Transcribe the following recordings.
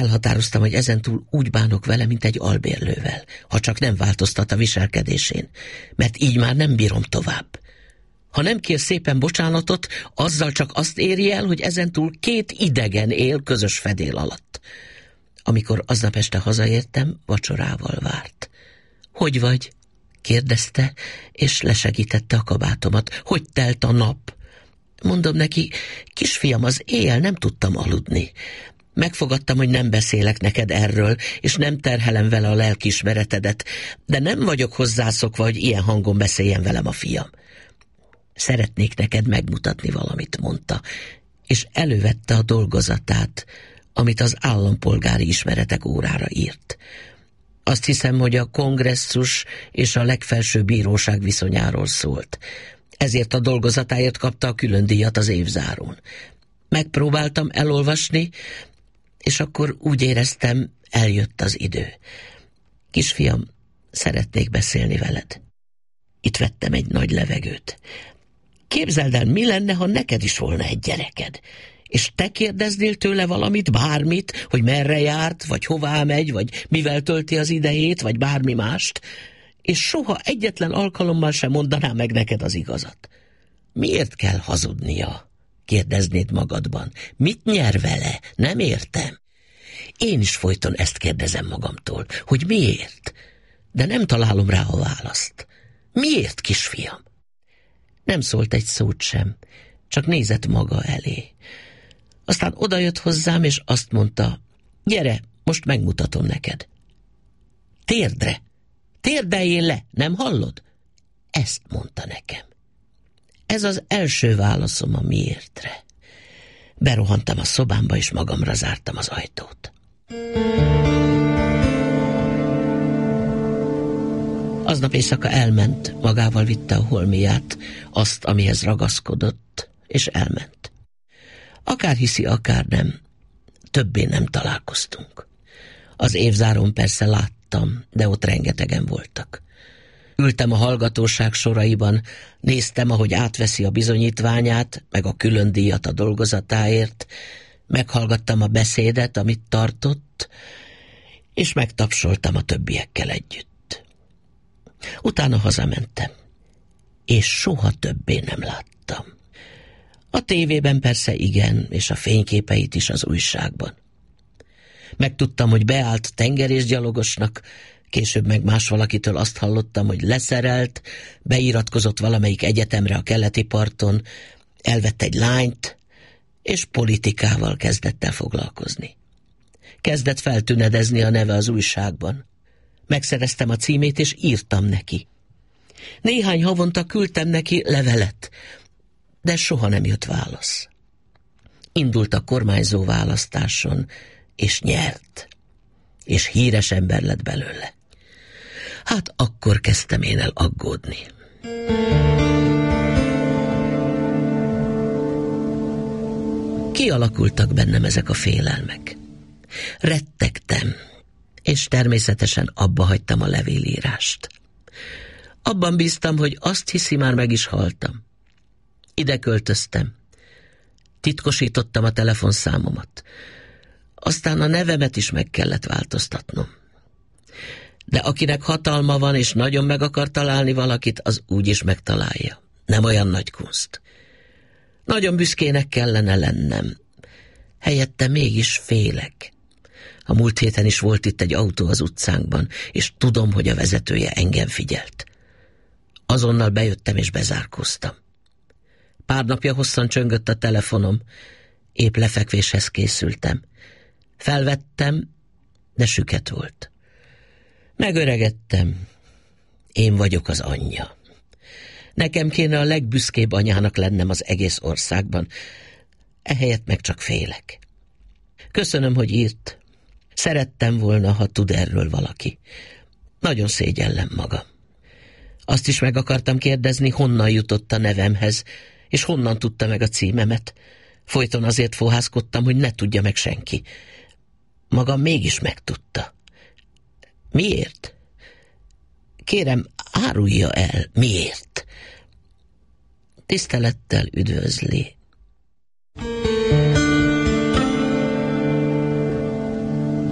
Elhatároztam, hogy ezentúl úgy bánok vele, mint egy albérlővel, ha csak nem változtat a viselkedésén, mert így már nem bírom tovább. Ha nem kér szépen bocsánatot, azzal csak azt éri el, hogy ezentúl 2 idegen él közös fedél alatt. Amikor aznap este hazaértem, vacsorával várt. Hogy vagy? Kérdezte, és lesegítette a kabátomat. Hogy telt a nap? Mondom neki, kisfiam, az éjjel nem tudtam aludni. Megfogadtam, hogy nem beszélek neked erről, és nem terhelem vele a lelkiismeretedet, de nem vagyok hozzászokva, hogy ilyen hangon beszéljen velem a fiam. Szeretnék neked megmutatni valamit, mondta, és elővette a dolgozatát, amit az állampolgári ismeretek órára írt. Azt hiszem, hogy a kongresszus és a legfelsőbb bíróság viszonyáról szólt. Ezért a dolgozatáért kapta a külön díjat az évzárón. Megpróbáltam elolvasni, és akkor úgy éreztem, eljött az idő. Kisfiam, szeretnék beszélni veled. Itt vettem egy nagy levegőt. Képzeld el, mi lenne, ha neked is volna egy gyereked, és te kérdeznél tőle valamit, bármit, hogy merre járt, vagy hová megy, vagy mivel tölti az idejét, vagy bármi mást, és soha egyetlen alkalommal sem mondaná meg neked az igazat. Miért kell hazudnia? Kérdeznéd magadban. Mit nyer vele? Nem értem. Én is folyton ezt kérdezem magamtól, hogy miért, de nem találom rá a választ. Miért, kisfiam? Nem szólt egy szót sem, csak nézett maga elé. Aztán odajött hozzám, és azt mondta, gyere, most megmutatom neked. Térdre! Térdeljél le, nem hallod? Ezt mondta nekem. Ez az első válaszom a miértre. Berohantam a szobámba, és magamra zártam az ajtót. Aznap éjszaka elment, magával vitte a holmiát, azt, amihez ragaszkodott, és elment. Akár hiszi, akár nem, többé nem találkoztunk. Az évzáron persze láttam, de ott rengetegen voltak. Ültem a hallgatóság soraiban, néztem, ahogy átveszi a bizonyítványát, meg a külön díjat a dolgozatáért, meghallgattam a beszédet, amit tartott, és megtapsoltam a többiekkel együtt. Utána hazamentem, és soha többé nem láttam. A tévében persze igen, és a fényképeit is az újságban. Megtudtam, hogy beállt tengerészgyalogosnak, később meg más valakitől azt hallottam, hogy leszerelt, beiratkozott valamelyik egyetemre a keleti parton, elvett egy lányt, és politikával kezdett el foglalkozni. Kezdett feltűnedezni a neve az újságban. Megszereztem a címét, és írtam neki. Néhány havonta küldtem neki levelet, de soha nem jött válasz. Indult a kormányzó választáson, és nyert, és híres ember lett belőle. Hát akkor kezdtem én el aggódni. Kialakultak bennem ezek a félelmek. Rettegtem, és természetesen abba hagytam a levélírást. Abban bíztam, hogy azt hiszi, már meg is haltam. Ide költöztem. Titkosítottam a telefonszámomat. Aztán a nevemet is meg kellett változtatnom. De akinek hatalma van, és nagyon meg akar találni valakit, az úgy is megtalálja. Nem olyan nagy kunst. Nagyon büszkének kellene lennem. Helyette mégis félek. A múlt héten is volt itt egy autó az utcánkban, és tudom, hogy a vezetője engem figyelt. Azonnal bejöttem és bezárkóztam. Pár napja hosszan csöngött a telefonom, épp lefekvéshez készültem. Felvettem, de süket volt. Megöregedtem. Én vagyok az anyja. Nekem kéne a legbüszkébb anyának lennem az egész országban. Ehelyett meg csak félek. Köszönöm, hogy írt. Szerettem volna, ha tud erről valaki. Nagyon szégyellem magam. Azt is meg akartam kérdezni, honnan jutott a nevemhez, és honnan tudta meg a címemet. Folyton azért fohászkodtam, hogy ne tudja meg senki. Maga mégis megtudta. Miért? Kérem, árulja el, miért? Tisztelettel üdvözli.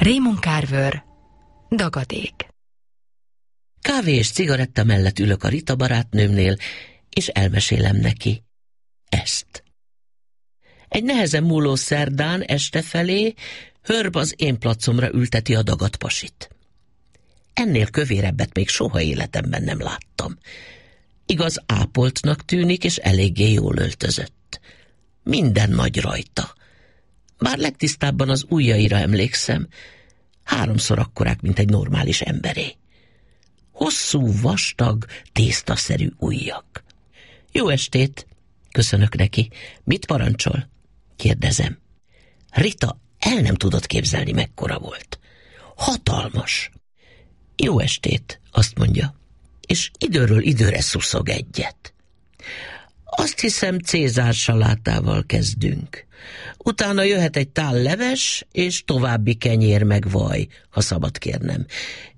Raymond Carver, Dagadék. Kávé és cigaretta mellett ülök a Rita barátnőmnél, és elmesélem neki ezt. Egy nehezen múló szerdán este felé Herb az én placomra ülteti a dagat pasit. Ennél kövérebbet még soha életemben nem láttam. Igaz, ápoltnak tűnik, és eléggé jól öltözött. Minden nagy rajta. Bár legtisztábban az ujjaira emlékszem, 3-szor akkorák, mint egy normális emberé. Hosszú, vastag, tésztaszerű ujjak. Jó estét, köszönök neki. Mit parancsol? Kérdezem. Rita el nem tudott képzelni, mekkora volt. Hatalmas. Jó estét, azt mondja, és időről időre szuszog egyet. Azt hiszem, Cézár salátával kezdünk. Utána jöhet egy tál leves, és további kenyér meg vaj, ha szabad kérnem.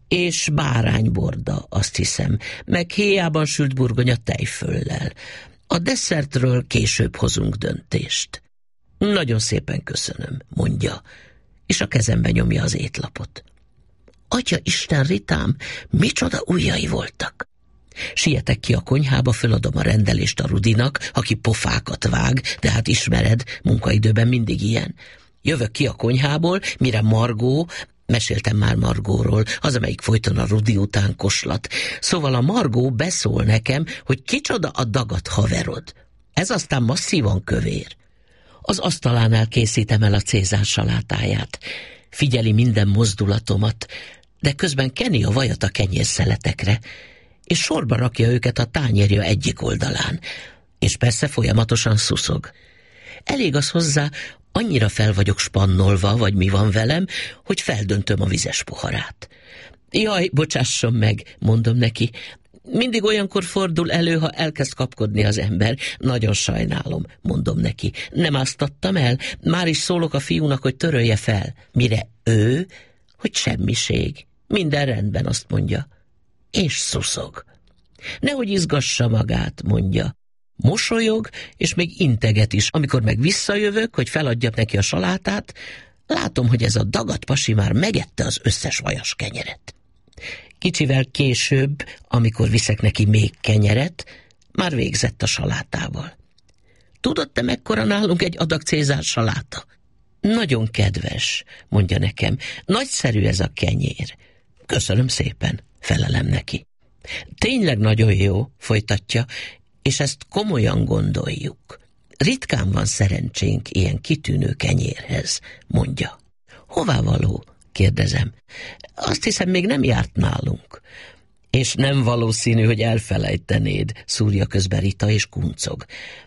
És bárányborda, azt hiszem, meg héjában sült burgonya tejföllel. A desszertről később hozunk döntést. Nagyon szépen köszönöm, mondja, és a kezembe nyomja az étlapot. Atya Isten, Ritám, micsoda ujjai voltak! Sietek ki a konyhába, föladom a rendelést a Rudinak, aki pofákat vág, de hát ismered, munkaidőben mindig ilyen. Jövök ki a konyhából, mire Margó, meséltem már Margóról, az, amelyik folyton a Rudi után koslat. Szóval a Margó beszól nekem, hogy kicsoda a dagat haverod. Ez aztán masszívan kövér. Az asztalánál készítem el a Cézár salátáját. Figyeli minden mozdulatomat, de közben keni a vajat a kenyérszeletekre, és sorba rakja őket a tányérja egyik oldalán, és persze folyamatosan szuszog. Elég az hozzá, annyira fel vagyok spannolva, vagy mi van velem, hogy feldöntöm a vizes poharát. Jaj, bocsásson meg, mondom neki. Mindig olyankor fordul elő, ha elkezd kapkodni az ember. Nagyon sajnálom, mondom neki. Nem áztattam el, már is szólok a fiúnak, hogy törölje fel. Mire ő, hogy semmiség. Minden rendben, azt mondja. És szuszog. Nehogy izgassa magát, mondja. Mosolyog, és még integet is. Amikor meg visszajövök, hogy feladjam neki a salátát, látom, hogy ez a dagat pasi már megette az összes vajas kenyeret. Kicsivel később, amikor viszek neki még kenyeret, már végzett a salátával. Tudod te, mekkora nálunk egy adag Cézár saláta? Nagyon kedves, mondja nekem. Nagyszerű ez a kenyér. Köszönöm szépen, felelem neki. Tényleg nagyon jó, folytatja, és ezt komolyan gondoljuk. Ritkán van szerencsénk ilyen kitűnő kenyérhez, mondja. Hová való? Kérdezem. Azt hiszem, még nem járt nálunk. És nem valószínű, hogy elfelejtenéd, szúrja közbe Rita, és kuncog.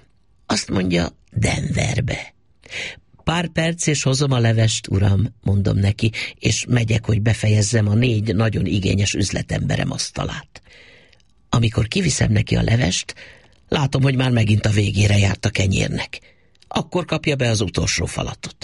Azt mondja, Denverbe. Pár perc, és hozom a levest, uram, mondom neki, és megyek, hogy befejezzem a 4 nagyon igényes üzletemberem asztalát. Amikor kiviszem neki a levest, látom, hogy már megint a végére járt a kenyérnek. Akkor kapja be az utolsó falatot.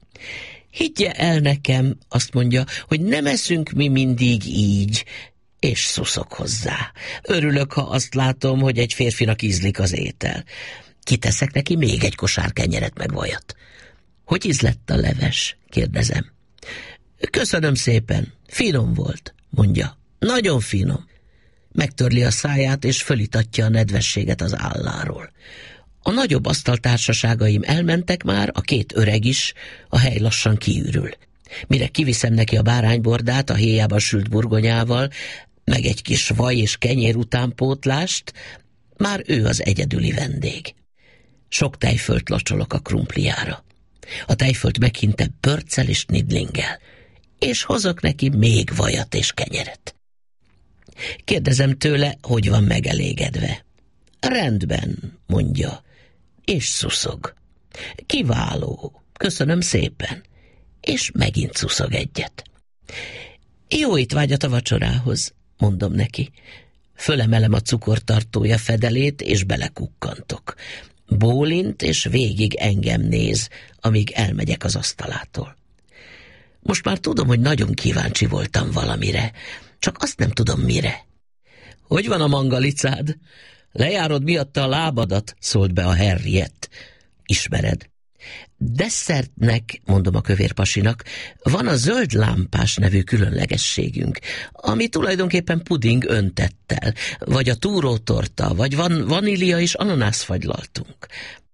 Higgye el nekem, azt mondja, hogy nem eszünk mi mindig így, és szuszok hozzá. Örülök, ha azt látom, hogy egy férfinak ízlik az étel. Kiteszek neki még egy kosár kenyeret meg vajat. Hogy ízlett a leves? Kérdezem. Köszönöm szépen, finom volt, mondja. Nagyon finom. Megtörli a száját, és fölitatja a nedvességet az álláról. A nagyobb asztaltársaságaim elmentek már, a 2 öreg is, a hely lassan kiürül. Mire kiviszem neki a báránybordát a héjában sült burgonyával, meg egy kis vaj és kenyér utánpótlást, már ő az egyedüli vendég. Sok tejfölt locsolok a krumpliára. A tejfölt meghinte pörccel és nidlinggel, és hozok neki még vajat és kenyeret. Kérdezem tőle, hogy van megelégedve. Rendben, mondja, és szuszog. Kiváló, köszönöm szépen, és megint szuszog egyet. Jó étvágyat a vacsorához, mondom neki. Fölemelem a cukortartója fedelét, és belekukkantok. Bólint, és végig engem néz, amíg elmegyek az asztalától. Most már tudom, hogy nagyon kíváncsi voltam valamire, csak azt nem tudom mire. Hogy van a mangalicád? Lejárod miatta a lábadat, szólt be a Henriette. Ismered? Desszertnek, mondom a kövér pasinak, van a zöld lámpás nevű különlegességünk, ami tulajdonképpen puding öntettel, vagy a túrótorta, vagy van vanília és ananászfagylaltunk.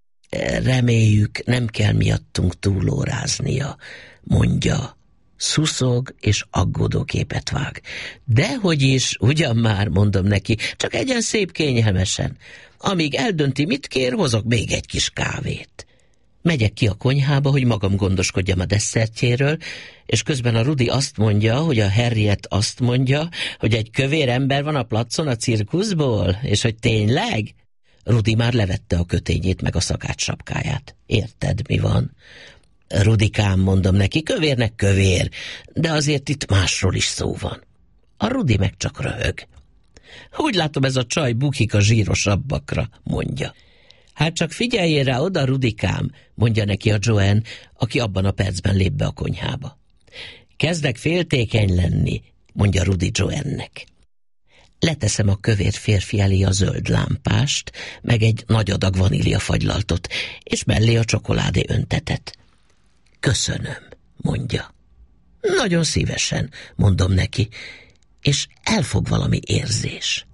Reméljük, nem kell miattunk túlóráznia, mondja. Szuszog és aggódó képet vág. Dehogy is, ugyan már, mondom neki, csak egyen szép kényelmesen. Amíg eldönti, mit kér, hozok még egy kis kávét. Megyek ki a konyhába, hogy magam gondoskodjam a desszertjéről, és közben a Rudi azt mondja, hogy a Harriet azt mondja, hogy egy kövér ember van a placon a cirkuszból, és hogy tényleg? Rudi már levette a kötényét meg a szakácssapkáját. Érted, mi van? Rudikám, mondom neki, kövérnek kövér, de azért itt másról is szó van. A Rudi meg csak röhög. Úgy látom, ez a csaj bukik a zsírosabbakra, mondja. Hát csak figyeljél rá oda, Rudikám, mondja neki a Joanne, aki abban a percben lép be a konyhába. Kezdek féltékeny lenni, mondja Rudi Joanne-nek. Leteszem a kövér férfi elé a zöld lámpást, meg egy nagy adag vaníliafagylaltot, és mellé a csokoládé öntetet. Köszönöm, mondja. Nagyon szívesen, mondom neki, és elfog valami érzés.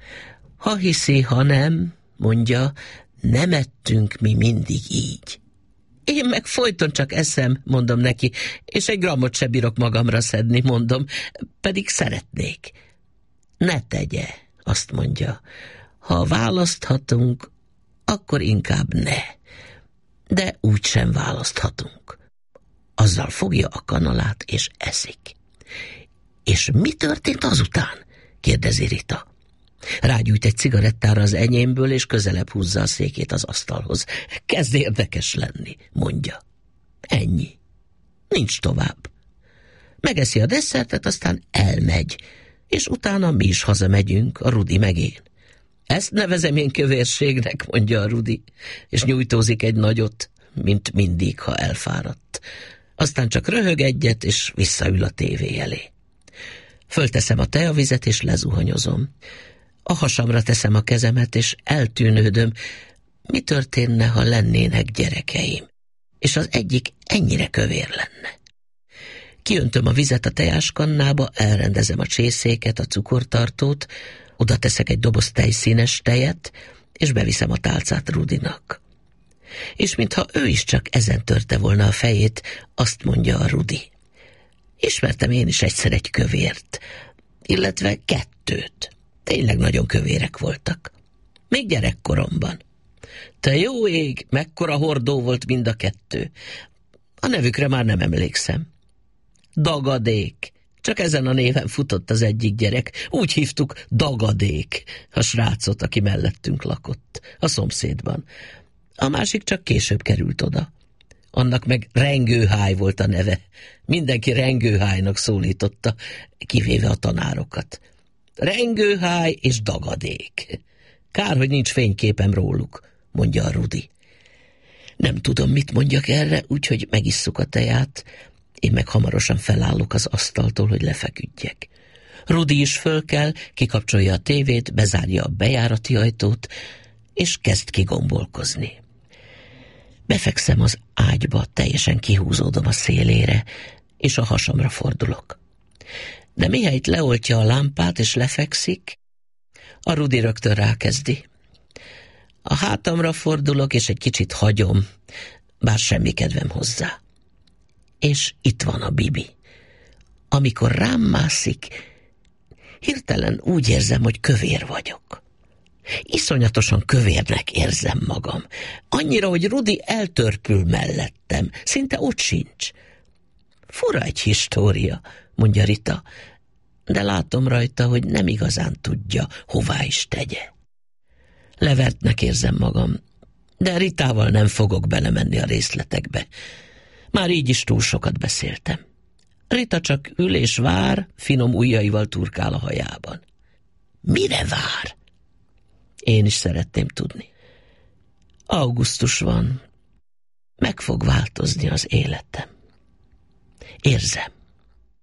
Ha hiszi, ha nem, mondja, nem ettünk mi mindig így. Én meg folyton csak eszem, mondom neki, és egy grammot se bírok magamra szedni, mondom, pedig szeretnék. Ne tegye, azt mondja. Ha választhatunk, akkor inkább ne. De úgy sem választhatunk. Azzal fogja a kanalát, és eszik. És mi történt azután? Kérdezi Rita. Rágyújt egy cigarettára az enyémből, és közelebb húzza a székét az asztalhoz. Kezd érdekes lenni, mondja. Ennyi. Nincs tovább. Megeszi a desszertet, aztán elmegy, és utána mi is hazamegyünk, a Rudi meg én. Ezt nevezem én kövérségnek, mondja a Rudi, és nyújtózik egy nagyot, mint mindig, ha elfáradt. Aztán csak röhög egyet, és visszaül a tévé elé. Fölteszem a teavizet, és lezuhanyozom. A hasamra teszem a kezemet, és eltűnődöm, mi történne, ha lennének gyerekeim, és az egyik ennyire kövér lenne. Kiöntöm a vizet a tejáskannába, elrendezem a csészéket, a cukortartót, oda teszek egy doboz tejszínes tejet, és beviszem a tálcát Rudinak. És mintha ő is csak ezen törte volna a fejét, azt mondja a Rudi. Ismertem én is egyszer egy kövért, illetve 2. Tényleg nagyon kövérek voltak. Még gyerekkoromban. Te jó ég, mekkora hordó volt mind a 2. A nevükre már nem emlékszem. Dagadék. Csak ezen a néven futott az egyik gyerek. Úgy hívtuk Dagadék, a srácot, aki mellettünk lakott, a szomszédban. A másik csak később került oda. Annak meg Rengőháj volt a neve. Mindenki Rengőhájnak szólította, kivéve a tanárokat. Rengőháj és Dagadék. Kár, hogy nincs fényképem róluk, mondja a Rudi. Nem tudom, mit mondjak erre, úgyhogy megisszuk a teját, én meg hamarosan felállok az asztaltól, hogy lefeküdjek. Rudi is fölkel, kikapcsolja a tévét, bezárja a bejárati ajtót, és kezd kigombolkozni. Befekszem az ágyba, teljesen kihúzódom a szélére, és a hasamra fordulok. De mihelyt leoltja a lámpát és lefekszik, a Rudi rögtön rákezdi. A hátamra fordulok, és egy kicsit hagyom, bár semmi kedvem hozzá. És itt van a Bibi. Amikor rám mászik, hirtelen úgy érzem, hogy kövér vagyok. Iszonyatosan kövérnek érzem magam. Annyira, hogy Rudi eltörpül mellettem. Szinte ott sincs. Fura egy história, mondja Rita, de látom rajta, hogy nem igazán tudja, hová is tegye. Levertnek érzem magam, de Ritával nem fogok belemenni a részletekbe. Már így is túl sokat beszéltem. Rita csak ül és vár, finom ujjaival turkál a hajában. Mire vár? Én is szeretném tudni. Augusztus van. Meg fog változni az életem. Érzem.